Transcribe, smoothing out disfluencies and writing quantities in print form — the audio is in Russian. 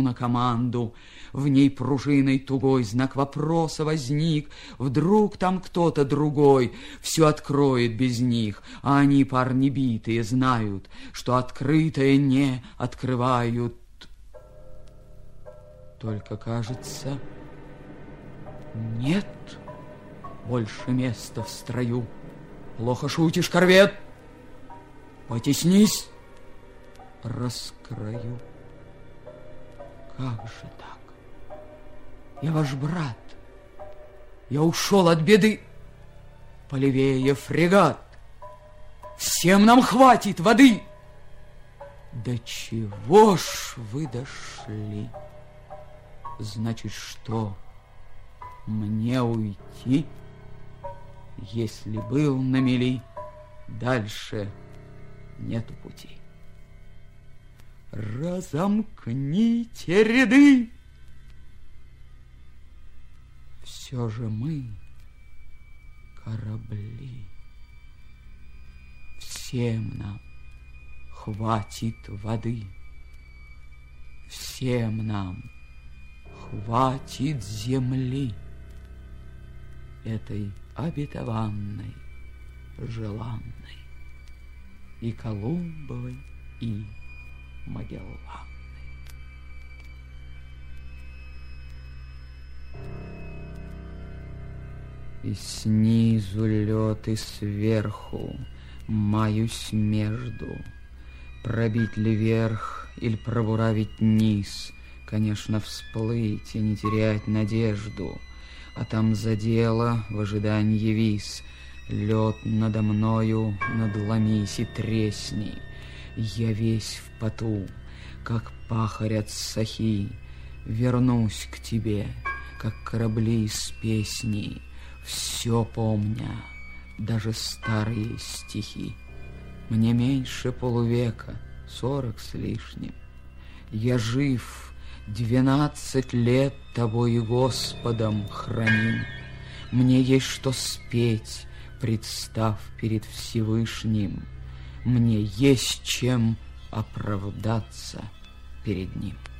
на команду. В ней пружиной тугой знак вопроса возник. Вдруг там кто-то другой все откроет без них, а они, парни битые, знают, что открытое не открывают. Только, кажется, нет больше места в строю. Плохо шутишь, корвет? Потеснись, раскрою. Как же так? Я ваш брат. Я ушел от беды. Полевее фрегат. Всем нам хватит воды. До чего ж вы дошли? Значит, что, мне уйти? Если был на мели, дальше нету пути. Разомкните ряды. Все же мы корабли. Всем нам хватит воды. Всем нам хватит земли, этой обетованной, желанной, и Колумбовой, и Магеллановой. И снизу лед, и сверху маюсь между. Пробить ли верх, или пробуравить низ? Конечно, всплыть и не терять надежду. А там за дело в ожидании вис. Лед надо мною надломись и тресни. Я весь в поту, как пахарь от сахи. Вернусь к тебе, как корабли из песни, все помня, даже старые стихи. Мне меньше полувека, 40 с лишним. Я жив, 12 лет тобою Господом храним. Мне есть что спеть, представ перед Всевышним. Мне есть чем оправдаться перед Ним.